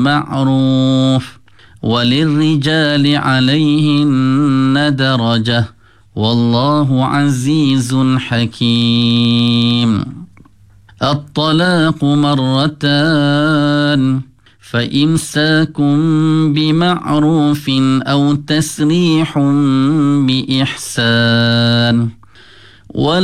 معروف وللرجال عليهن درجة والله عزيز حكيم. الطلاق مرتان فإمساك بمعروف أو تسريح بإحسان